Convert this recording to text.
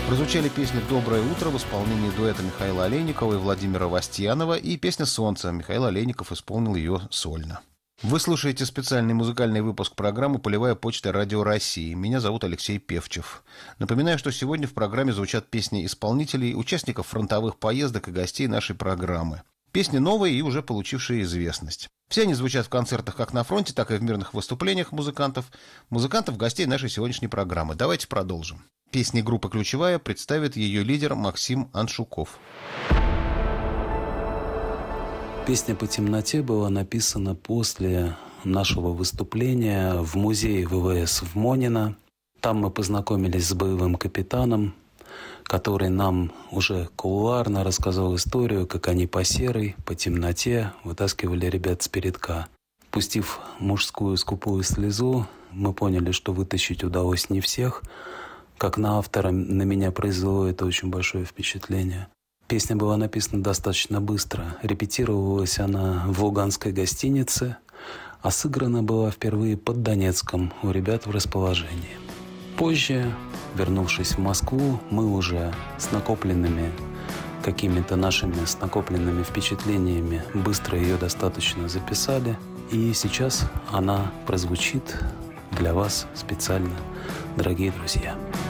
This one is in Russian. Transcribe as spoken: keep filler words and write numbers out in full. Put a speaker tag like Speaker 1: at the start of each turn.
Speaker 1: Прозвучали песни «Доброе утро» в исполнении дуэта Михаила Олейникова и Владимира Вастьянова и песня «Солнце». Михаил Олейников исполнил ее сольно. Вы слушаете специальный музыкальный выпуск программы «Полевая почта Радио России». Меня зовут Алексей Певчев. Напоминаю, что сегодня в программе звучат песни исполнителей, участников фронтовых поездок и гостей нашей программы. Песни новые и уже получившие известность. Все они звучат в концертах как на фронте, так и в мирных выступлениях музыкантов. Музыкантов, гостей нашей сегодняшней программы. Давайте продолжим. Песни группы «Ключевая» представит ее лидер Максим Аншуков.
Speaker 2: Песня «По темноте» была написана после нашего выступления в музее ВВС в Монино. Там мы познакомились с боевым капитаном, который нам уже кулуарно рассказал историю, как они по серой, по темноте вытаскивали ребят с передка. Пустив мужскую скупую слезу, мы поняли, что вытащить удалось не всех. Как на автора, на меня произвело это очень большое впечатление. Песня была написана достаточно быстро. Репетировалась она в луганской гостинице, а сыграна была впервые под Донецком у ребят в расположении. Позже, вернувшись в Москву, мы уже с накопленными какими-то нашими с накопленными впечатлениями быстро ее достаточно записали. И сейчас она прозвучит для вас специально, дорогие друзья.